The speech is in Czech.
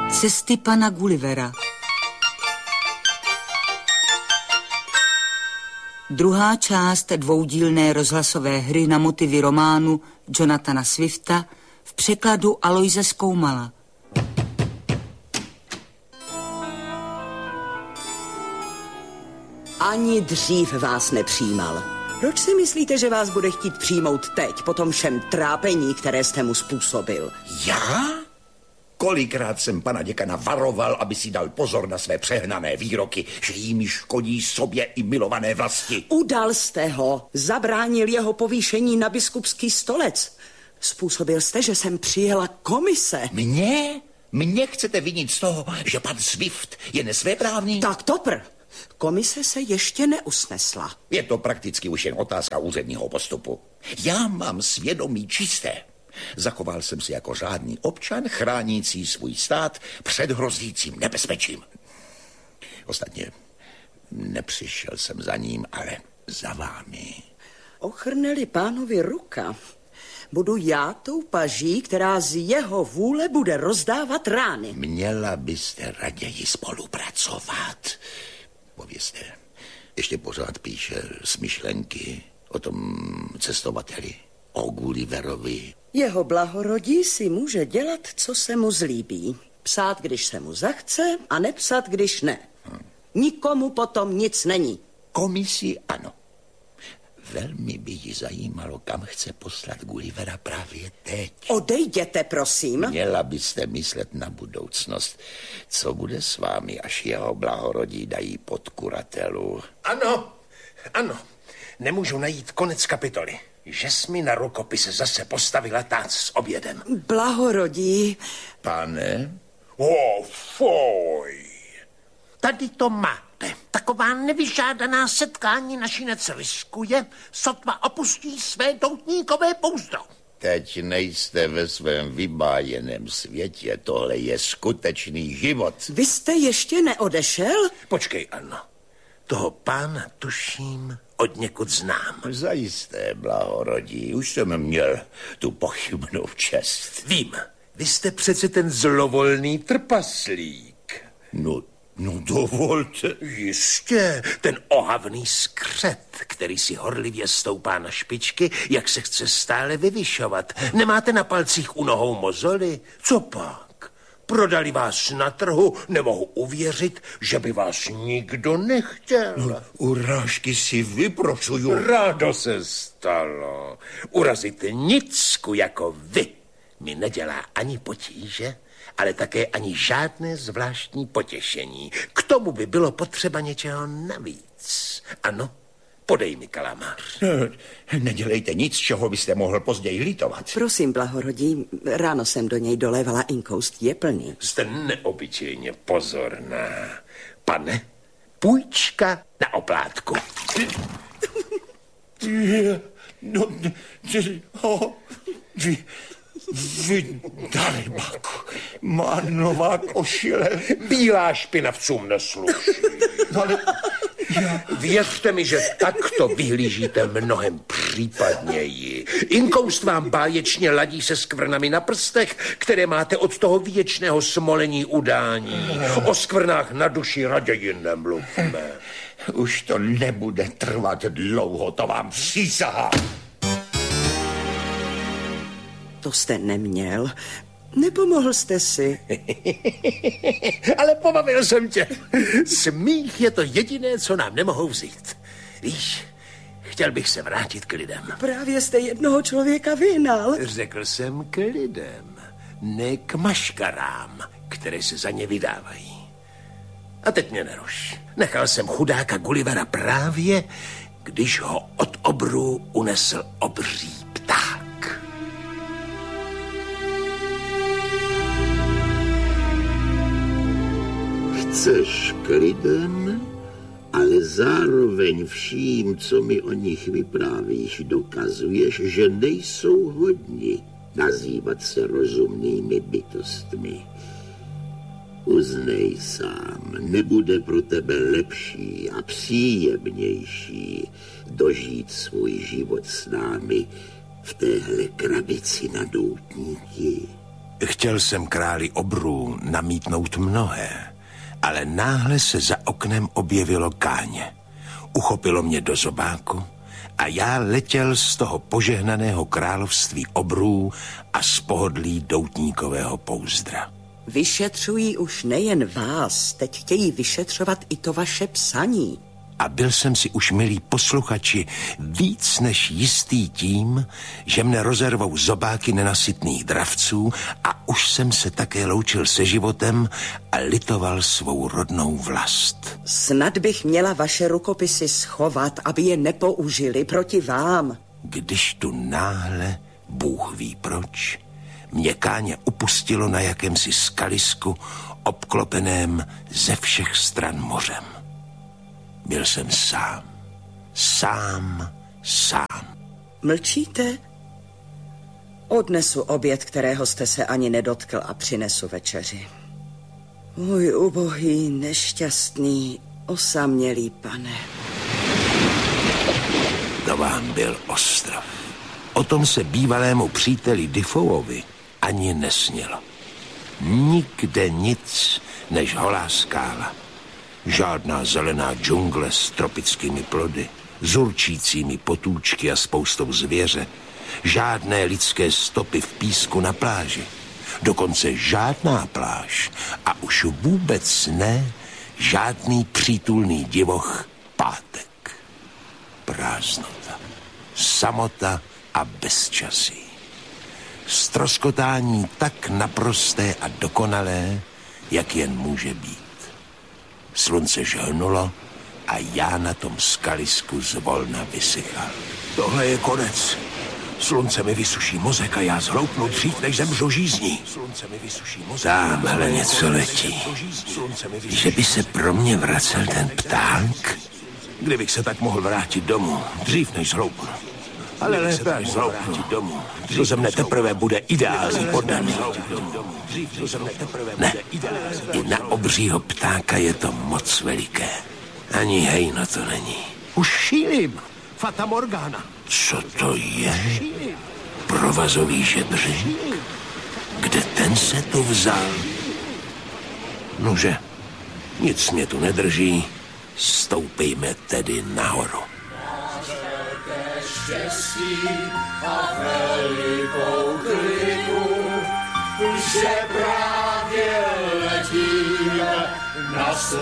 Cesty pana Gullivera. Druhá část dvoudílné rozhlasové hry na motivy románu Jonathana Swifta v překladu Aloise Zkoumala. Ani dřív vás nepřijímal. Proč si myslíte, že vás bude chtít přijmout teď, po tom všem trápení, které jste mu způsobil? Já? Kolikrát jsem pana děkana varoval, aby si dal pozor na své přehnané výroky, že jimi škodí sobě i milované vlasti. Udal jste ho, zabránil jeho povýšení na biskupský stolec. Způsobil jste, že jsem přijela komise. Mně? Mně chcete vinit z toho, že pan Swift je nesvéprávný? Tak topr. Komise se ještě neusnesla. Je to prakticky už jen otázka úředního postupu. Já mám svědomí čisté. Zachoval jsem se jako řádný občan, chránící svůj stát před hrozícím nebezpečím. Ostatně nepřišel jsem za ním, ale za vámi. Ochrne-li pánovi ruka, budu já tou paží, která z jeho vůle bude rozdávat rány. Měla byste raději spolupracovat. Povězte, ještě pořád píše smyšlenky o tom cestovateli, o Gulliverovi. Jeho blahorodí si může dělat, co se mu zlíbí. Psát, když se mu zachce, a nepsat, když ne. Nikomu potom nic není. Komisi ano. Velmi by ji zajímalo, kam chce poslat Gullivera právě teď. Odejděte, prosím. Měla byste myslet na budoucnost. Co bude s vámi, až jeho blahorodí dají pod kuratelu? Ano, ano. Nemůžu najít konec kapitoly. Že jsi mi na rukopise zase postavila tác s obědem. Blahorodí. Pane? Foj. Tady to máte. Taková nevyžádaná setkání našinec riskuje, sotva opustí své doutníkové pouzdro. Teď nejste ve svém vybájeném světě. Tohle je skutečný život. Vy jste ještě neodešel? Počkej, ano. Toho pána tuším od někud znám. Zajisté, blahorodí. Už jsem měl tu pochybnou čest. Vím. Vy jste přece ten zlovolný trpaslík. No dovolte. Jistě, ten ohavný skřet, který si horlivě stoupá na špičky, jak se chce stále vyvyšovat. Nemáte na palcích u nohou mozoly? Co pak? Prodali vás na trhu, nemohu uvěřit, že by vás nikdo nechtěl. No, urážky si vyprošuju. Rádo se stalo. Urazit nicku jako vy mi nedělá ani potíže, ale také ani žádné zvláštní potěšení. K tomu by bylo potřeba něčeho navíc. Ano, podej mi kalamář. Nedělejte nic, čeho byste mohl později litovat. Prosím, blahorodí, ráno jsem do něj dolévala inkoust, je plný. Jste neobyčejně pozorná. Pane, půjčka na oplátku. Vy Dalibaku, má nová košile. Bílá špinavcům nesluší. Ale Věřte mi, že takto vyhlížíte mnohem případněji. Inkoust vám báječně ladí se skvrnami na prstech, které máte od toho věčného smolení udání. O skvrnách na duši raději nemluvme. Už to nebude trvat dlouho, to vám přísahám. To jste neměl. Nepomohl jste si. Ale pobavil jsem tě. Smích je to jediné, co nám nemohou vzít. Víš, chtěl bych se vrátit k lidem. Právě jste jednoho člověka vyhnal. Řekl jsem k lidem, ne k maškarám, které se za ně vydávají. A teď mě neruš. Nechal jsem chudáka Gullivera právě, když ho od obru unesl obří pták. Chceš k lidem, ale zároveň vším, co mi o nich vyprávíš, dokazuješ, že nejsou hodni nazývat se rozumnými bytostmi. Uznej sám, nebude pro tebe lepší a příjemnější dožít svůj život s námi v téhle krabici na doutníky. Chtěl jsem králi obrů namítnout mnohé, ale náhle se za oknem objevilo káně. Uchopilo mě do zobáku a já letěl z toho požehnaného království obrů a z pohodlí doutníkového pouzdra. Vyšetřují už nejen vás, teď chtějí vyšetřovat i to vaše psaní. A byl jsem si už, milí posluchači, víc než jistý tím, že mne rozervou zobáky nenasytných dravců a už jsem se také loučil se životem a litoval svou rodnou vlast. Snad bych měla vaše rukopisy schovat, aby je nepoužili proti vám. Když tu náhle, Bůh ví proč, mě káně upustilo na jakémsi skalisku obklopeném ze všech stran mořem. Byl jsem sám. Mlčíte? Odnesu oběd, kterého jste se ani nedotkl, a přinesu večeři. Můj ubohý, nešťastný, osamělý pane. To vám byl ostrov. O tom se bývalému příteli Defoeovi ani nesnilo. Nikde nic než holá skála. Žádná zelená džungle s tropickými plody, s určícími potůčky a spoustou zvěře. Žádné lidské stopy v písku na pláži. Dokonce žádná pláž a už vůbec ne žádný přítulný divoch pátek. Prázdnota, samota a bezčasí. Stroskotání tak naprosté a dokonalé, jak jen může být. Slunce žhnulo a já na tom skalisku zvolna vysychal. Tohle je konec. Slunce mi vysuší mozek a já zhloupnu dřív, než zemřu žízní. Tamhle něco letí. Že by se pro mě vracel ten pták? Kdybych se tak mohl vrátit domů, dřív než zhloupnu. Ale lépe až zhloupnu domů. To ze mne teprve bude ideální poddaný. Ne, i na obřího ptáka je to moc veliké. Ani hejno to není. Už šílim. Fata Morgana. Co to je? Provazový žebřík? Kde ten se tu vzal? Nože, nic mě tu nedrží. Stoupejme tedy nahoru. Štěstí a velikou kliku, že právě letíme na